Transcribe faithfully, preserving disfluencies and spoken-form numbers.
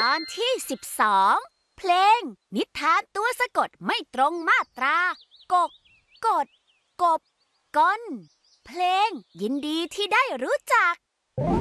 อนที่สิบสองเพลงนิทานตัวสะกดไม่ตรงมาตรากกกดกบก้นเพลงยินดีที่ได้รู้จัก